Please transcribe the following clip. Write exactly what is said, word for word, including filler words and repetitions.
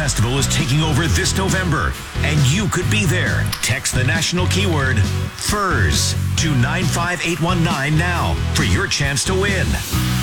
Festival is taking over this November, and you could be there. Text the national keyword FURS to nine five eight one nine now for your chance to win.